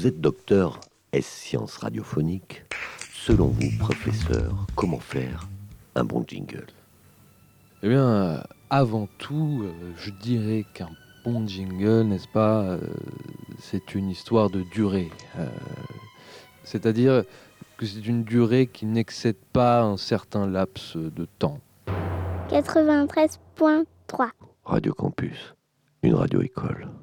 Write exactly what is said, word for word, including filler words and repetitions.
Vous êtes docteur S sciences radiophoniques. Selon vous, professeur, comment faire un bon jingle? Eh bien, euh, avant tout, euh, je dirais qu'un bon jingle, n'est-ce pas, euh, c'est une histoire de durée. Euh, c'est-à-dire que c'est une durée qui n'excède pas un certain laps de temps. quatre-vingt-treize point trois Radio Campus, une radio-école.